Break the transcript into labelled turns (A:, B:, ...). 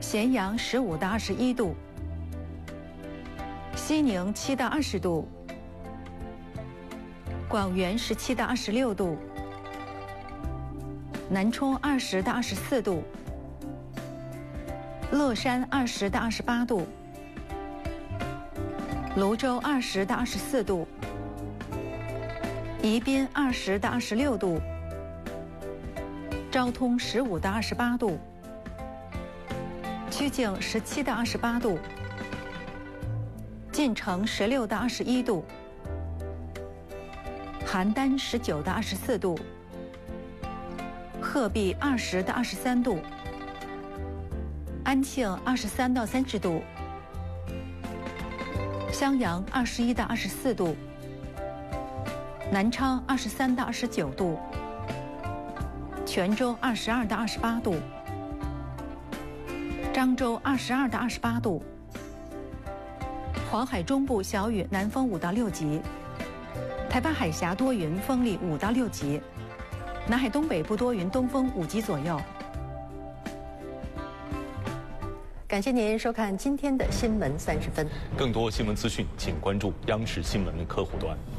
A: 咸阳15到21度，西宁7到20度，广元17到26度，南充20到24度，乐山20到28度，泸州20到24度，宜宾20到26度，昭通15到28度，曲靖17到28度，晋城16到21度，邯郸19到24度，鹤壁20到23度，安庆23到30度，襄阳21到24度，南昌23到29度，泉州22到28度，漳州22到28度，黄海中部小雨，南风5到6级，台湾海峡多云，风力5到6级，南海东北部多云，东风5级左右。
B: 感谢您收看今天的新闻30分。
C: 更多新闻资讯，请关注央视新闻客户端。